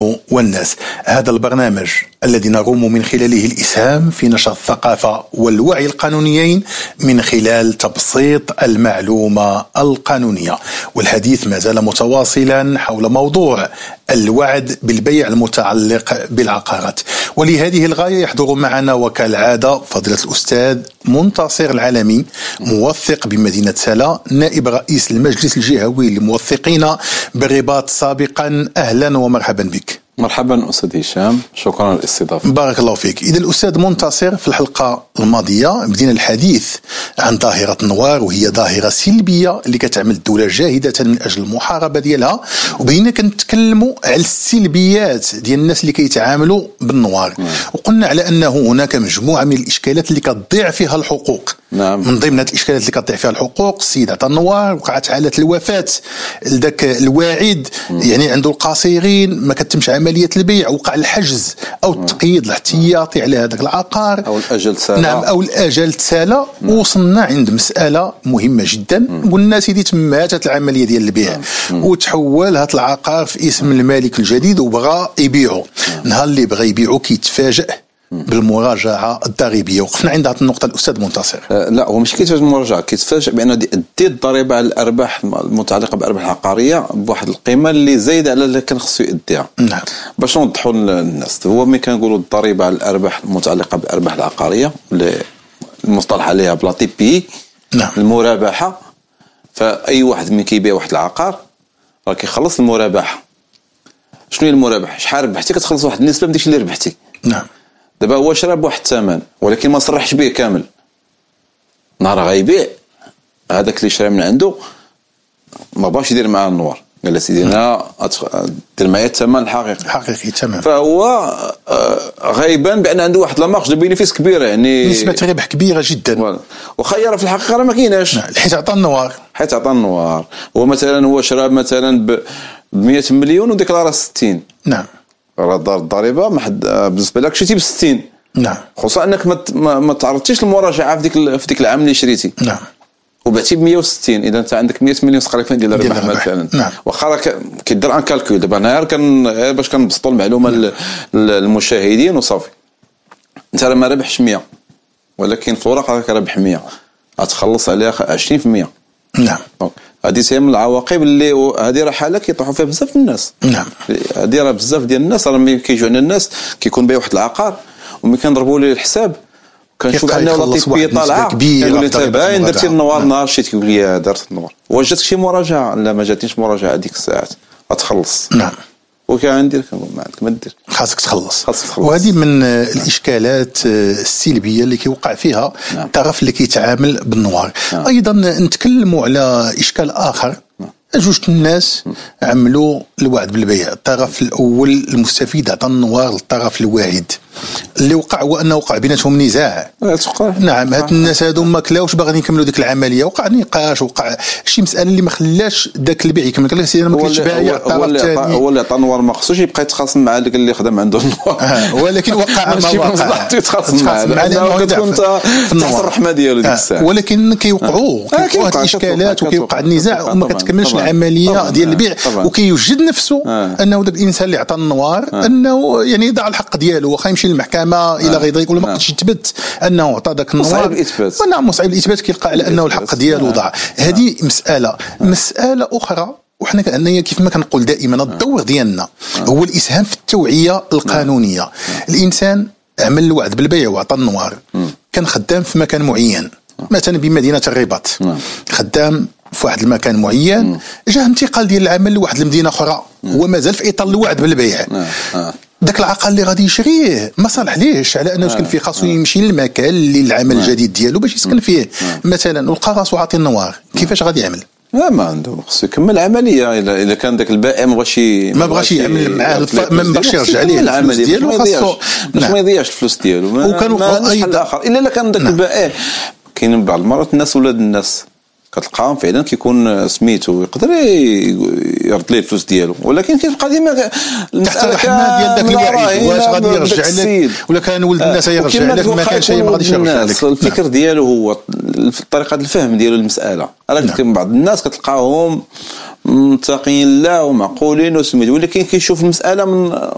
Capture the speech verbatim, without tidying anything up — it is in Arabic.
العلم والناس. هذا البرنامج الذي نروم من خلاله الإسهام في نشر الثقافة والوعي القانونيين من خلال تبسيط المعلومة القانونية، والحديث ما زال متواصلا حول موضوع الوعد بالبيع المتعلق بالعقارات. ولهذه الغاية يحضر معنا وكالعادة فضيلة الأستاذ منتصر العالمي، موثق بمدينة سلا، نائب رئيس المجلس الجهوي للموثقين بالرباط سابقا. أهلا ومرحبا بك. مرحبا أستاذ هشام، شكرا على الاستضافة. بارك الله فيك. إذا الأستاذ منتصر، في الحلقة الماضية بدينا الحديث عن ظاهرة النوار، وهي ظاهرة سلبية اللي كتعمل الدولة جاهدة من أجل المحاربة ديالها، وبدينا كنتكلموا على السلبيات ديال الناس اللي كيتعاملوا بالنوار. نعم. وقلنا على أنه هناك مجموعة من الإشكالات اللي كتضيع فيها الحقوق. نعم. من ضمن هذه الإشكالات اللي كتضيع فيها الحقوق السيد عطا النوار، وقعت حالة الوفاة لذاك الواعد، مم. يعني عنده القصيرين ما كتمش عملية البيع، وقع الحجز أو التقييد الاحتياطي على هذاك العقار، أو الأجل تسالى. نعم، أو الأجل تسالى. ووصلنا عند مسألة مهمة جدا، قلنا سيدي تمات العملية ديال البيع، مم. وتحول هذا العقار في اسم المالك الجديد وبغى يبيعه. نهار اللي بغى يبيعه كيتفاجأ بالمراجعه الضريبيه. وقفنا عند هذه النقطه الاستاذ منتصر. أه لا، هو مش كيتفاجئ بالمراجعه، كيتفاجئ بان دي الضريبه على الارباح المتعلقه بالارباح العقاريه بواحد القيمه اللي زايده على اللي كان خصو يديها. نعم. باش نوضحوا للناس، هو ملي كنقولوا الضريبه على الارباح المتعلقه بالارباح العقاريه اللي المصطلح عليها بلا تي بي، نعم، المرابحه. فاي واحد ملي كيبيع واحد العقار راه كيخلص المرابحه. شنو هي المرابحه؟ شحال ربحتي كتخلص واحد النسبه من داكشي اللي ربحتي. نعم. دابا هو شرا بواحد الثمن ولكن ما صرحش به كامل. نهار غيبيع هذاك اللي شرا من عنده ما باش يدير معاه النوار، قال سيدي انا دير معايا الثمن الحقيقي حقيقي تمام. فهو غيبان بان عنده واحد لا مارج دو بينيفيس كبيره، يعني نسبه ربح كبيره جدا. وخير في الحقيقه راه ما كايناش، حيت عطى النوار حيت عطى النوار هو مثلا هو شرا مثلا ب مئة مليون وديكلارا ستين. نعم. راه دار الضريبه ما حد بالنسبه لك شريتي ب ستين. نعم. خصوصا انك ما ما تعرضتيش للمراجعه في ديك في ديك العام اللي شريتي. نعم. وبعتي ب مئة وستين، اذا انت عندك مئة مليون تقريبا ديال الربح مثلا. نعم. واخا راه كيدير ان كالكول. دابا انا كان باش كنبسطوا المعلومه نعم. للمشاهدين وصافي. انت راه ما ربحش مئة، ولكن في الورق راك رابح مئة، غتخلص عليها عشرين بالمئة. نعم. هذه هي من العواقب اللي هذه راه حاله كيطيحوا فيها بزاف الناس. نعم. هذه راه بزاف ديال الناس راه ملي كيجيو عندنا الناس كيكون بايع واحد العقار وملي كنضربوا ليه الحساب كنشوف انه لطيفيه طالعه، كيقول لي انت باين درتي النوار نهار شتي، كيقول لي درت النوار. واش جاتك شي مراجعه؟ لا ما جاتنيش مراجعه هذيك الساعات، غتخلص. نعم. وكان ندير ما عندك ما دير، خاصك تخلص. خاصك تخلص. وهذه من الاشكالات السلبيه اللي كيوقع فيها نعم. الطرف اللي كيتعامل بالنوار. نعم. ايضا نتكلموا على اشكال اخر. نعم. جوج الناس عملوا الوعد بالبيع، الطرف الاول المستفيد عطى النوار للطرف الواعد. اللي وقع هو انه وقع بيناتهم نزاع. نعم. هاد الناس هادو ما كلاوش باغيين يكملوا ديك العمليه، وقع نقاش، وقع شي مساله اللي ما خلاش داك البيع يكمل. قال لك سيدي انا ما كنتش بايع الطرف الثاني، هو اللي عطى النوار ما خصوش يبقى يتخاصم مع داك اللي خدم عنده النوار. آه. ولكن وقع ما وقع يتخاصم معاه لانه كتكون تحت الرحمه ديالو ديك الساعه. ولكن كيوقعوا كيوقعوا هاد الاشكالات وكيوقع النزاع وما كتكملش العمليه ديال البيع، وكيوجد نفسه انه داك الانسان اللي عطى النوار انه يعني ضاع الحق ديالو، واخا يمشي للمحكمه الى غير ذلك، ولا ما قدش يثبت انه عطى ذاك النوار. صعيب الاثبات. نعم، مصعب الاثبات، كيلقى على انه الحق ديالو ضاع. هذه مساله. مساله اخرى، وحنا كأننا كيف ما كنقول دائما الدور ديالنا هو الاسهام في التوعيه القانونيه. الانسان عمل الوعد بالبيع وعطى النوار، كان خدام في مكان معين مثلا بمدينه الرباط، خدام في واحد المكان معين، جاه انتقال ديال العمل لواحد المدينه اخرى، هو مازال في اطار الوعد بالبيع. داك العقار اللي غادي يشريه ما صالح ليش على انه يسكن فيه، خاصو يمشي للمكان اللي العمل الجديد ديالو باش يسكن فيه مثلا، ولقى راسو عاطي النوار. كيفاش غادي يعمل؟ لا ما عنده، خصو يكمل العمليه. اذا كان داك البائع ما بغاش ما بغاش يعمل معاه، ما بغاش يرجع ليه الفلوس ديالو، خاصو باش ما يضيعش الفلوس ديالو. وكانوا ايضا اخر الا كان داك البائع كاين بعض المرات الناس ولاد الناس كتلقاهم فعلا كيكون سميتو يقدر يرد ليه الفلوس ديالو، ولكن كيبقى ديما تحت الرحمه ديال داك الوعيد. واش غادي يرجع لك ولا كان ولد الناس يرجع لك؟ ما كانش ما غاديش يرجع لك. الفكر ديالو هو طريقه الفهم ديالو للمساله. راه كاين بعض الناس كتلقاهم متقين الله ومعقولين وسميتو، ولكن كيشوف المساله من